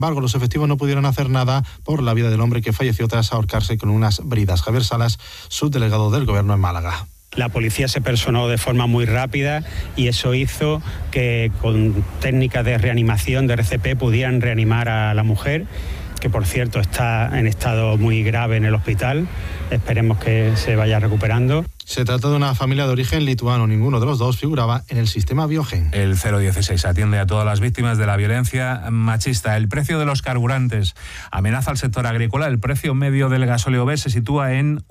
embargo, los efectivos no pudieron hacer nada por la vida del hombre que falleció tras ahorcarse con unas bridas. Javier Salas, subdelegado del Gobierno en Málaga. La policía se personó de forma muy rápida y eso hizo que con técnicas de reanimación de RCP pudieran reanimar a la mujer, que por cierto está en estado muy grave en el hospital. Esperemos que se vaya recuperando. Se trata de una familia de origen lituano. Ninguno de los dos figuraba en el sistema Biogen. El 016 atiende a todas las víctimas de la violencia machista. El precio de los carburantes amenaza al sector agrícola. El precio medio del gasóleo B se sitúa en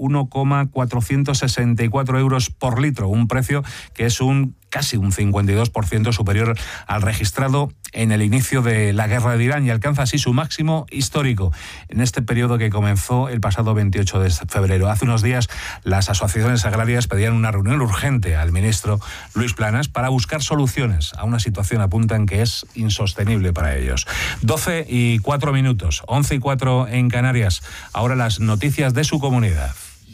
1,464 euros por litro. Un precio que es casi un 52% superior al registrado en el inicio de la guerra de Irán y alcanza así su máximo histórico en este periodo que comenzó el pasado 28 de febrero. Hace unos días las asociaciones agrarias pedían una reunión urgente al ministro Luis Planas para buscar soluciones a una situación, apuntan, que es insostenible para ellos. 12:04, 11:04 en Canarias. Ahora las noticias de su comunidad.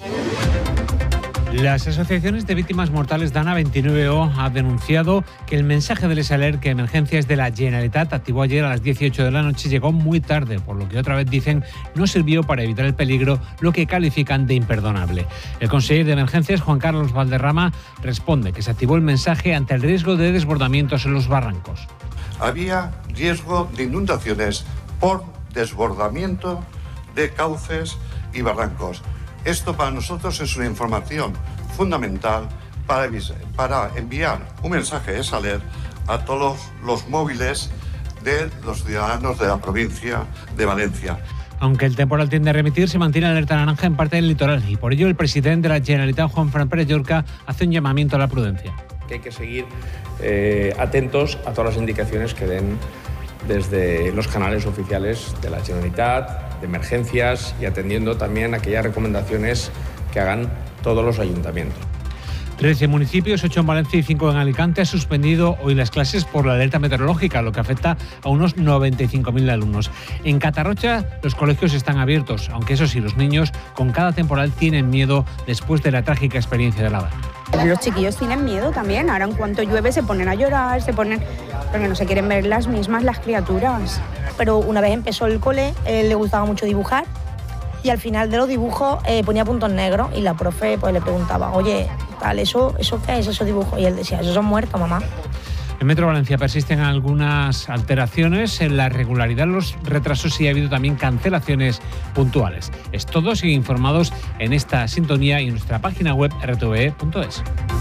Las asociaciones de víctimas mortales Dana 29O ha denunciado que el mensaje del SALER que Emergencias de la Generalitat activó ayer a las 18 de la noche llegó muy tarde, por lo que otra vez dicen no sirvió para evitar el peligro, lo que califican de imperdonable. El consejero de Emergencias, Juan Carlos Valderrama, responde que se activó el mensaje ante el riesgo de desbordamientos en los barrancos. Había riesgo de inundaciones por desbordamiento de cauces y barrancos. Esto para nosotros es una información fundamental para enviar un mensaje de SALER a todos los móviles de los ciudadanos de la provincia de Valencia. Aunque el temporal tiende a remitir, se mantiene alerta naranja en parte del litoral y por ello el presidente de la Generalitat, Juanfran Pérez Llorca, hace un llamamiento a la prudencia. Que hay que seguir atentos a todas las indicaciones que den desde los canales oficiales de la Generalitat, de emergencias y atendiendo también aquellas recomendaciones que hagan todos los ayuntamientos. 13 municipios, 8 en Valencia y 5 en Alicante, han suspendido hoy las clases por la alerta meteorológica, lo que afecta a unos 95.000 alumnos. En Catarrocha los colegios están abiertos, aunque eso sí, los niños con cada temporal tienen miedo después de la trágica experiencia de Lada. Los chiquillos tienen miedo también, ahora en cuanto llueve se ponen a llorar, porque no se quieren ver las criaturas. Pero una vez empezó el cole, le gustaba mucho dibujar y al final de los dibujos ponía puntos negros y la profe pues le preguntaba, oye, tal, ¿eso qué es, esos dibujos? Y él decía, esos son muertos, mamá. En Metro Valencia persisten algunas alteraciones en la regularidad, los retrasos y ha habido también cancelaciones puntuales. Es todo, sigue informados en esta sintonía y en nuestra página web rtve.es.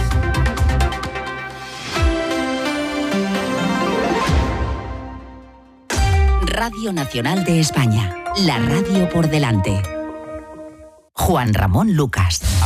Radio Nacional de España, la radio por delante. Juan Ramón Lucas.